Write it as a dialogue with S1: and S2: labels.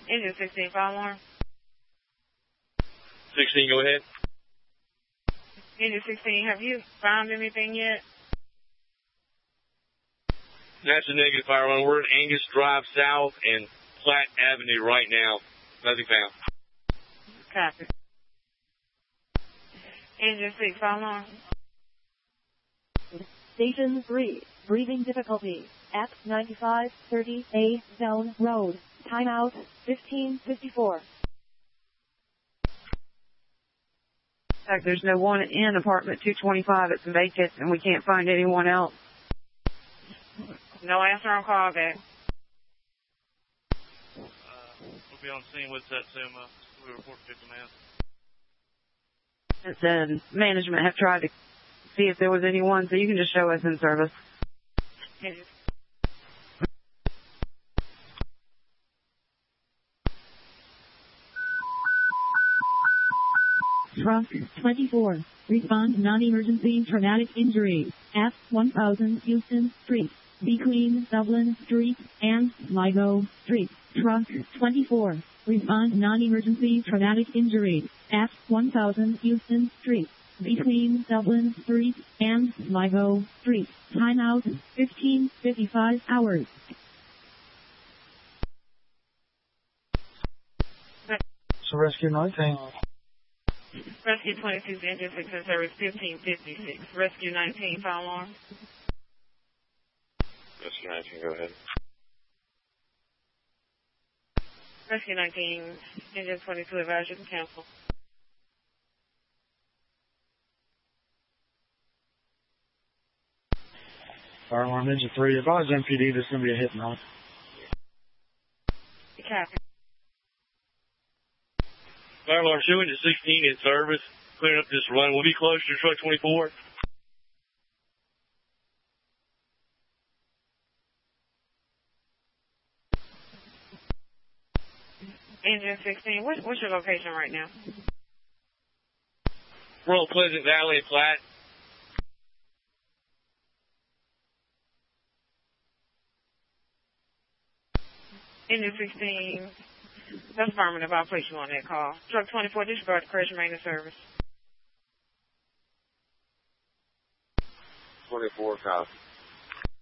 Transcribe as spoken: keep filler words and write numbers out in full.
S1: Engine sixteen, fire alarm.
S2: sixteen, go ahead.
S1: Engine sixteen, have you found anything yet?
S2: That's a negative, fire alarm. We're at Angus Drive South and Platt Avenue right now. Nothing found.
S1: Copy. Engine six, fire alarm.
S3: Station three, breathing difficulty at ninety-five thirty A Zone Road. Timeout fifteen fifty-four.
S4: In fact, there's no one in apartment two twenty-five. It's vacant, and we can't find anyone else.
S1: No answer on call back.
S5: Uh, we'll be on scene with that soon. Uh, we report to command.
S4: And management have tried to see if there was anyone, so you can just show us in service.
S3: Truck twenty-four. Respond non-emergency traumatic injury at one thousand Houston Street, between Dublin Street and Sligo Street. Truck twenty-four. Respond non-emergency traumatic injury at one thousand Houston Street, between Dublin Street and Sligo Street. Timeout fifteen fifty-five hours.
S6: So rescue nineteen.
S1: Rescue twenty-two, engine six in service, fifteen fifty-six. Rescue nineteen, fire alarm.
S2: Rescue nineteen, go ahead.
S1: Rescue nineteen, engine twenty-two, advise you can cancel.
S6: Fire alarm engine three. Advise M P D there's going to be a hit and run.
S1: Copy.
S2: Fire alarm two, engine sixteen in service. Clearing up this run. We'll be close to truck twenty-four.
S1: Engine sixteen, what, what's your location right now?
S2: We're on Pleasant Valley and Platt.
S1: Engine sixteen, that's affirmative. I'll place you on that call. Truck twenty-four, disregard the crash maintenance service.
S2: twenty-four, copy.